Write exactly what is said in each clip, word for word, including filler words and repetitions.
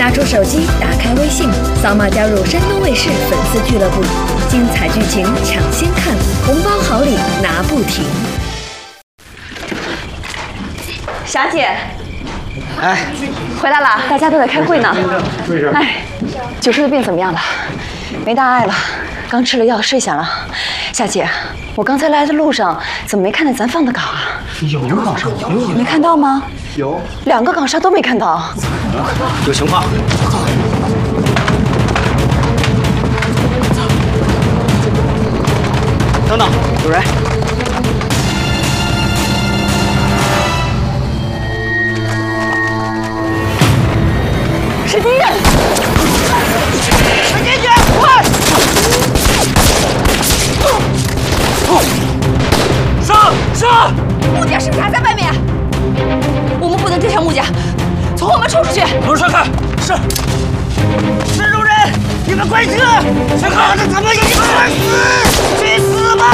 拿出手机，打开微信，扫码加入山东卫视粉丝俱乐部，精彩剧情抢先看，红包好礼拿不停。 霞姐， 哎， 回来了，大家都在开会呢。哎，九叔的病怎么样了？没大碍了，刚吃了药，睡下了。霞姐，我刚才来的路上怎么没看见咱放的岗啊？ 有岗上有， 没看到吗？ 有， 两个岗哨都没看到。 有情况。等等，有人。 是敌人！ 快进去，快！上上！ 木匠是不是还在外面？我们不能追上木匠，从后门冲出去。 往上看，是。是路人，你们快撤！想看看他们有一个快死！去死吧！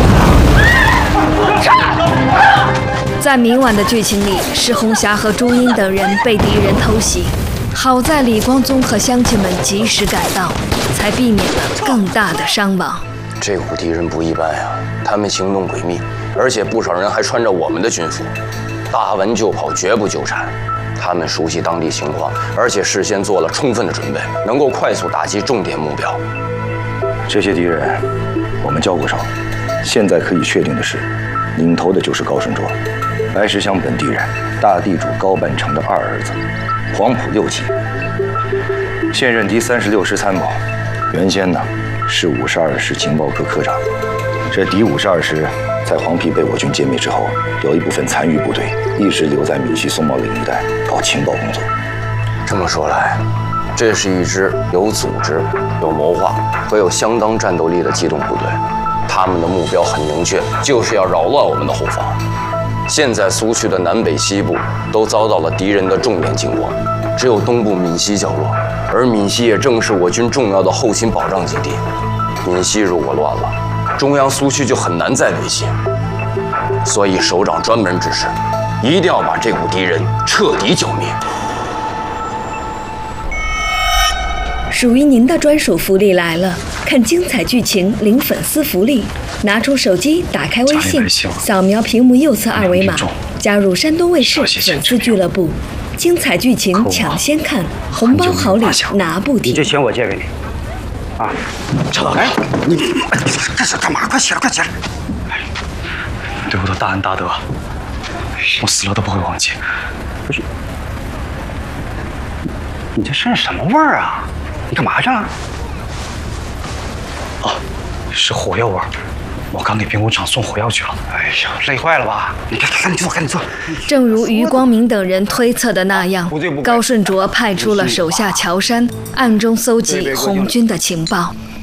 在明晚的剧情里，施红霞和朱茵等人被敌人偷袭。好在李光宗和乡亲们及时赶到，才避免了更大的伤亡。 这股敌人不一般呀，他们行动诡秘，而且不少人还穿着我们的军服，大闻就跑，绝不纠缠。他们熟悉当地情况，而且事先做了充分的准备，能够快速打击重点目标。 这些敌人，我们交过手。现在可以确定的是，领头的就是高顺卓，白石乡本地人，大地主高半城的二儿子。黄埔右旗，现任第三十六师参谋，原先呢是五十二师情报科科长。这第五十二师在黄陂被我军歼灭之后，有一部分残余部队一直留在闽西松茂岭一带搞情报工作。 这么说来，这是一支有组织、有谋划和有相当战斗力的机动部队。他们的目标很明确，就是要扰乱我们的后方。现在苏区的南北西部都遭到了敌人的重点进攻，只有东部闽西较弱，而闽西也正是我军重要的后勤保障基地。闽西如果乱了，中央苏区就很难再维系。所以首长专门指示，一定要把这股敌人彻底剿灭。 属于您的专属福利来了！看精彩剧情领粉丝福利，拿出手机，打开微信，扫描屏幕右侧二维码，加入山东卫视粉丝俱乐部，精彩剧情抢先看，红包好礼拿不停。 你这钱我借给你，啊，陈老哎，你这是干嘛？快起来，快起来！ 哎，对我的大恩大德，我死了都不会忘记。 不是，你这身上什么味儿啊？你干嘛去了？ 哦，是火药味儿。我刚给兵工厂送火药去了。 哎呀，累坏了吧？你赶赶紧坐，赶紧坐。 正如余光明等人推测的那样，高顺卓派出了手下乔山，暗中搜集红军的情报。